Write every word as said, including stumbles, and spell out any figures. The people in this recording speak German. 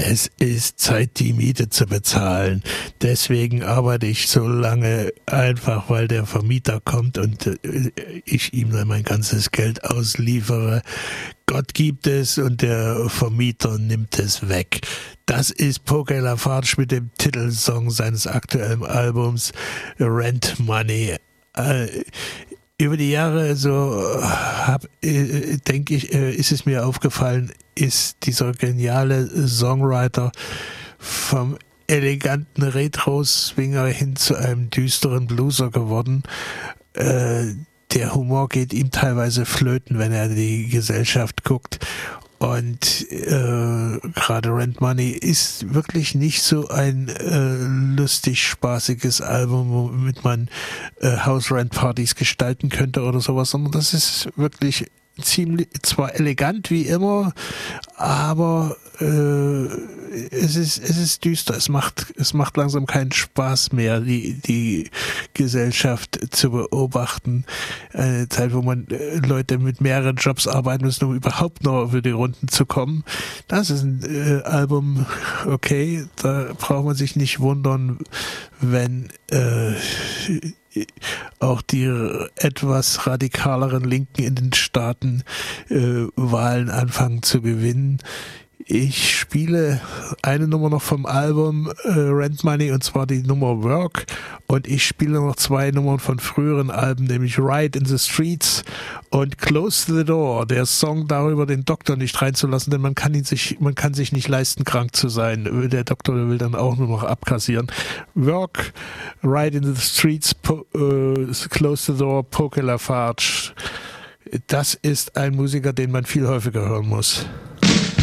Es ist Zeit, die Miete zu bezahlen. Deswegen arbeite ich so lange, einfach weil der Vermieter kommt und ich ihm dann mein ganzes Geld ausliefere. Gott gibt es und der Vermieter nimmt es weg. Das ist Poké Lafarge mit dem Titelsong seines aktuellen Albums Rent Money. Äh, Über die Jahre so hab, äh, denke ich, äh, ist es mir aufgefallen, ist dieser geniale Songwriter vom eleganten Retro-Swinger hin zu einem düsteren Blueser geworden. Äh, der Humor geht ihm teilweise flöten, wenn er die Gesellschaft guckt. Und äh, gerade Rent Money ist wirklich nicht so ein äh, lustig spaßiges Album, womit man äh, House-Rent-Partys gestalten könnte oder sowas, sondern das ist wirklich ziemlich, zwar elegant wie immer, aber äh, es ist es ist düster. Es macht es macht langsam keinen Spaß mehr, die die Gesellschaft zu beobachten. Eine Zeit, wo man äh, Leute mit mehreren Jobs arbeiten müssen, um überhaupt noch für die Runden zu kommen. Das ist ein äh, Album, okay, da braucht man sich nicht wundern, wenn äh, auch die etwas radikaleren Linken in den Staaten äh, Wahlen anfangen zu gewinnen. Ich spiele eine Nummer noch vom Album äh, Rent Money, und zwar die Nummer Work, und ich spiele noch zwei Nummern von früheren Alben, nämlich Ride in the Streets und Close the Door, der Song darüber, den Doktor nicht reinzulassen, denn man kann ihn sich, man kann sich nicht leisten, krank zu sein. Der Doktor will dann auch nur noch abkassieren. Work, Ride in the Streets, po, äh, Close the Door, Poké Lafarge. Das ist ein Musiker, den man viel häufiger hören muss.